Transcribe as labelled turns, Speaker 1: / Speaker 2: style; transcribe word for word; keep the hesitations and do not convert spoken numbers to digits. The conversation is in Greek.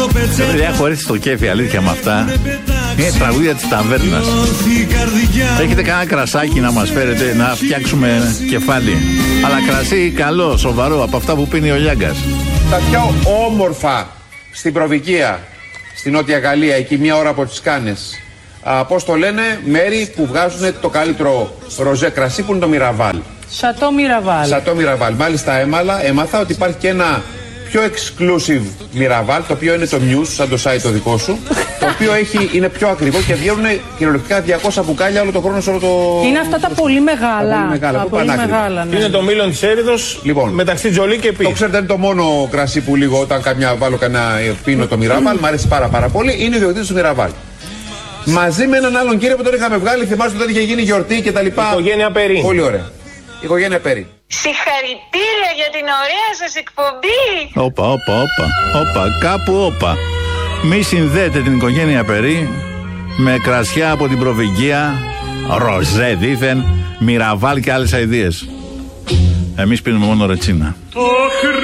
Speaker 1: Παιδιά, χωρίς το κέφι, αλήθεια με αυτά. Είναι τραγούδια της ταβέρνας. Έχετε κανένα κρασάκι να μας φέρετε να φτιάξουμε κεφάλι? Αλλά κρασί καλό, σοβαρό, από αυτά που πίνει ο Λιάγκας.
Speaker 2: Τα πιο όμορφα στην Προβικία, στη Νότια Γαλλία, εκεί μία ώρα από τις Κάνες. Πώς το λένε, μέρη που βγάζουν το καλύτερο ροζέ κρασί που είναι το Μιραβάλ.
Speaker 3: Σατό Μιραβάλ.
Speaker 2: Σατό Μιραβάλ. Μάλιστα έμαλα, έμαθα ότι υπάρχει και ένα πιο exclusive Μιραβάλ, το οποίο είναι το News, σαν το site το δικό σου, το οποίο έχει, είναι πιο ακριβό και βγαίνουν κυριολεκτικά διακόσια μπουκάλια όλο το χρόνο σε όλο το...
Speaker 3: Είναι αυτά τα πολύ μεγάλα.
Speaker 2: Τα πολύ μεγάλα,
Speaker 3: τα πολύ μεγάλα ναι.
Speaker 4: Είναι το Μήλον της Έριδος, λοιπόν, μεταξύ Τζολί και Πι.
Speaker 2: Το ξέρετε, είναι το μόνο κρασί που λίγο όταν καμιά βάλω κανένα πίνω το Μιραβάλ, μου αρέσει πάρα πάρα πολύ, είναι ο ιδιοκτήτης του Μιραβάλ. Μαζί με έναν άλλον κύριο που τον είχαμε βγάλει, θυμάστε ότι είχε γίνει γιορτή και τα λοιπά.
Speaker 4: Οικογένεια Περί.
Speaker 2: Πολύ ωραία. Οικογένεια Περί.
Speaker 5: Συγχαρητήρια για την ωραία σας εκπομπή.
Speaker 1: Όπα, όπα, όπα, όπα, κάπου όπα. Μη συνδέετε την οικογένεια Περί με κρασιά από την Προβικία, ροζέ δήθεν, Μιραβάλ και άλλες αηδίες. Εμείς πίνουμε μόνο ρετσίνα.